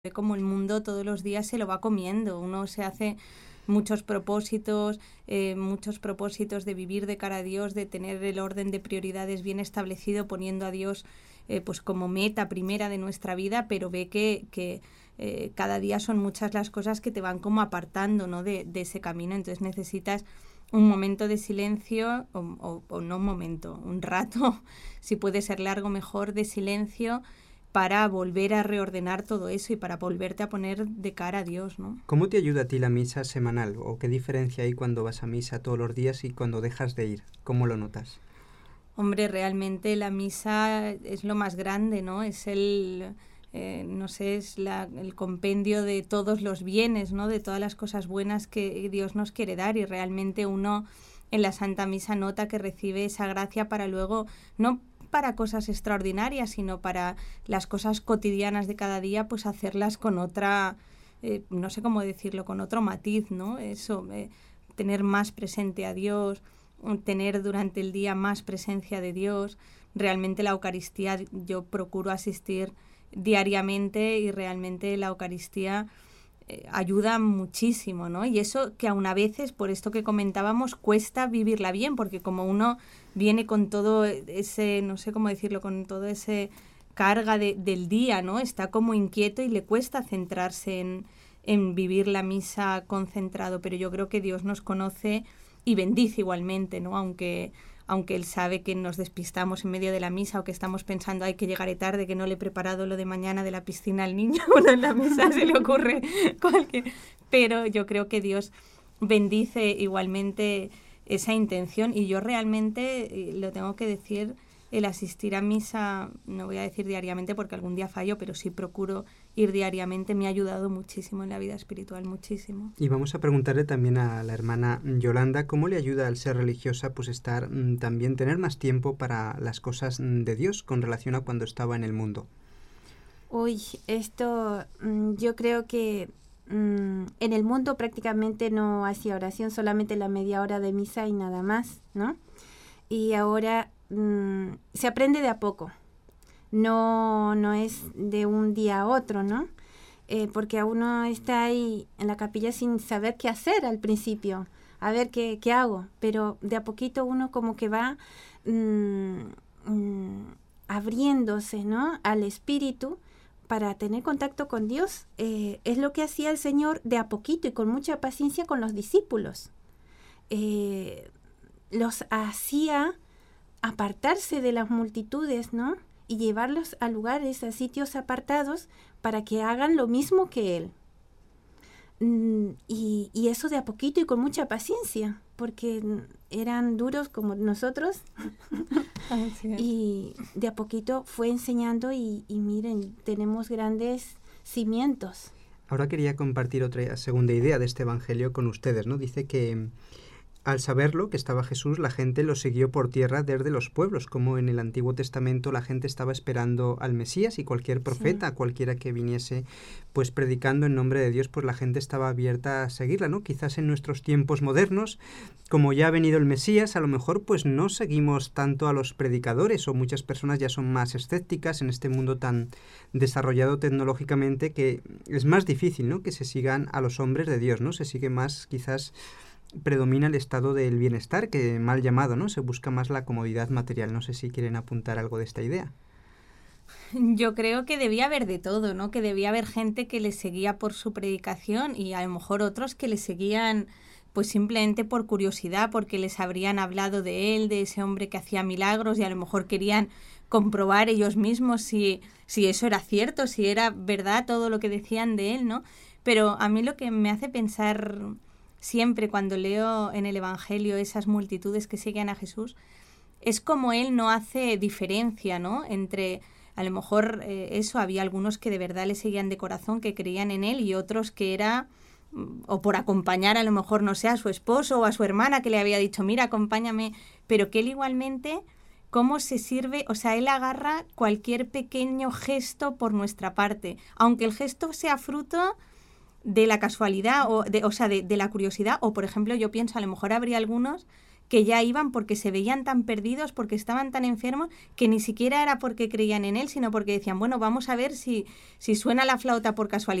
ve como el mundo todos los días se lo va comiendo. Uno se hace muchos propósitos de vivir de cara a Dios, de tener el orden de prioridades bien establecido, poniendo a Dios pues como meta primera de nuestra vida, pero ve que cada día son muchas las cosas que te van como apartando, ¿no?, de ese camino. Entonces necesitas un momento de silencio, o no un momento, un rato, si puede ser largo mejor, de silencio, para volver a reordenar todo eso y para volverte a poner de cara a Dios, ¿no? ¿Cómo te ayuda a ti la misa semanal? ¿O qué diferencia hay cuando vas a misa todos los días y cuando dejas de ir? ¿Cómo lo notas? Hombre, realmente la misa es lo más grande, ¿no? Es el compendio de todos los bienes, ¿no?, de todas las cosas buenas que Dios nos quiere dar, y realmente uno en la Santa Misa nota que recibe esa gracia para luego, no para cosas extraordinarias, sino para las cosas cotidianas de cada día, pues hacerlas con otra, no sé cómo decirlo, con otro matiz, ¿no? Eso, tener más presente a Dios, tener durante el día más presencia de Dios. Realmente la Eucaristía, yo procuro asistir diariamente, y realmente la Eucaristía ayuda muchísimo, ¿no? Y eso que aún a veces, por esto que comentábamos, cuesta vivirla bien, porque como uno viene con todo ese, no sé cómo decirlo, con todo ese carga del día, ¿no? Está como inquieto y le cuesta centrarse en vivir la misa concentrado, pero yo creo que Dios nos conoce y bendice igualmente, ¿no? Aunque Él sabe que nos despistamos en medio de la misa, o que estamos pensando, ay, que llegaré tarde, que no le he preparado lo de mañana de la piscina al niño. Bueno, en la misa se le ocurre cualquier... Pero yo creo que Dios bendice igualmente esa intención, y yo realmente, lo tengo que decir, el asistir a misa, no voy a decir diariamente porque algún día fallo, pero sí procuro ir diariamente, me ha ayudado muchísimo en la vida espiritual, muchísimo. Y vamos a preguntarle también a la hermana Yolanda, ¿cómo le ayuda al ser religiosa pues estar también tener más tiempo para las cosas de Dios con relación a cuando estaba en el mundo? Uy, esto yo creo que en el mundo prácticamente no hacía oración, solamente la media hora de misa y nada más, ¿no? Y ahora se aprende de a poco, no es de un día a otro, ¿no? Porque a uno está ahí en la capilla sin saber qué hacer al principio, a ver qué hago, pero de a poquito uno como que va abriéndose, ¿no?, al espíritu para tener contacto con Dios. Es lo que hacía el Señor de a poquito y con mucha paciencia con los discípulos. Los hacía apartarse de las multitudes, ¿no?, y llevarlos a lugares, a sitios apartados, para que hagan lo mismo que Él. Y eso de a poquito y con mucha paciencia, porque eran duros como nosotros. Y de a poquito fue enseñando y miren, tenemos grandes cimientos. Ahora quería compartir otra segunda idea de este evangelio con ustedes, ¿no? Dice que al saberlo, que estaba Jesús, la gente lo siguió por tierra desde los pueblos, como en el Antiguo Testamento la gente estaba esperando al Mesías, y cualquier profeta, sí, cualquiera que viniese pues predicando en nombre de Dios, pues la gente estaba abierta a seguirla, ¿no? Quizás en nuestros tiempos modernos, como ya ha venido el Mesías, a lo mejor pues no seguimos tanto a los predicadores, o muchas personas ya son más escépticas en este mundo tan desarrollado tecnológicamente, que es más difícil, ¿no?, que se sigan a los hombres de Dios, ¿no? Se sigue más, quizás predomina el estado del bienestar, que mal llamado, ¿no? Se busca más la comodidad material. No sé si quieren apuntar algo de esta idea. Yo creo que debía haber de todo, ¿no? Que debía haber gente que le seguía por su predicación, y a lo mejor otros que le seguían pues simplemente por curiosidad, porque les habrían hablado de él, de ese hombre que hacía milagros, y a lo mejor querían comprobar ellos mismos si eso era cierto, si era verdad todo lo que decían de él, ¿no? Pero a mí lo que me hace pensar siempre cuando leo en el Evangelio esas multitudes que siguen a Jesús, es como él no hace diferencia, ¿no?, entre, a lo mejor había algunos que de verdad le seguían de corazón, que creían en él, y otros que era, o por acompañar a lo mejor, no sé, a su esposo o a su hermana que le había dicho, mira, acompáñame, pero que él igualmente, cómo se sirve, o sea, él agarra cualquier pequeño gesto por nuestra parte, aunque el gesto sea fruto de la casualidad, de la curiosidad, o por ejemplo yo pienso, a lo mejor habría algunos que ya iban porque se veían tan perdidos, porque estaban tan enfermos, que ni siquiera era porque creían en él, sino porque decían, bueno, vamos a ver si suena la flauta por casualidad